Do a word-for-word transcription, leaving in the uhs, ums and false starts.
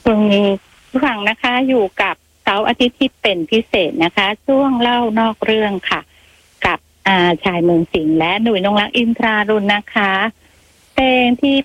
คุณผู้ฟังนะคะอยู่กับเสาร์อาทิตย์ที่เป็นพิเศษนะคะช่วงเล่านอกเรื่องค่ะกับอาชายเมืองสิงห์และหนุ่ยนงรักอินทรารุณนะคะเพลงที่